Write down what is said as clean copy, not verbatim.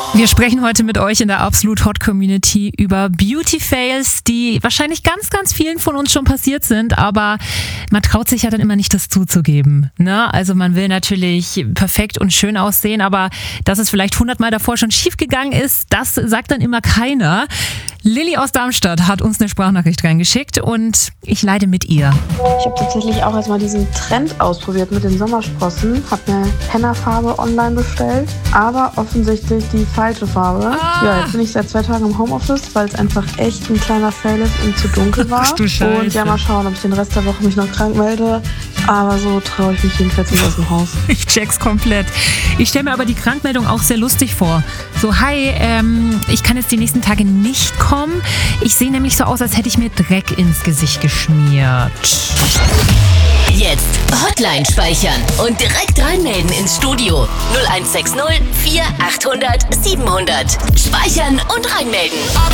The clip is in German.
Wir sprechen heute mit euch in der Absolut Hot Community über Beauty-Fails, die wahrscheinlich ganz, ganz vielen von uns schon passiert sind, aber man traut sich ja dann immer nicht, das zuzugeben. Ne? Also man will natürlich perfekt und schön aussehen, aber dass es vielleicht 100-mal davor schon schief gegangen ist, das sagt dann immer keiner. Lilly aus Darmstadt hat uns eine Sprachnachricht reingeschickt und ich leide mit ihr. Ich habe tatsächlich auch erstmal diesen Trend ausprobiert mit den Sommersprossen. Habe eine Henna-Farbe online bestellt, aber offensichtlich die falsche Farbe. Ja, jetzt bin ich seit 2 Tagen im Homeoffice, weil es einfach echt ein kleiner Fail ist und zu dunkel war. Ach du Scheiße. Und ja, mal schauen, ob ich den Rest der Woche mich noch krank melde. Aber so traue ich mich jedenfalls nicht aus dem Haus. Ich check's komplett. Ich stelle mir aber die Krankmeldung auch sehr lustig vor. So, hi, ich kann jetzt die nächsten Tage nicht kommen. Ich sehe nämlich so aus, als hätte ich mir Dreck ins Gesicht geschmiert. Jetzt Hotline speichern und direkt reinmelden ins Studio. 0160 4800 700. Speichern und reinmelden.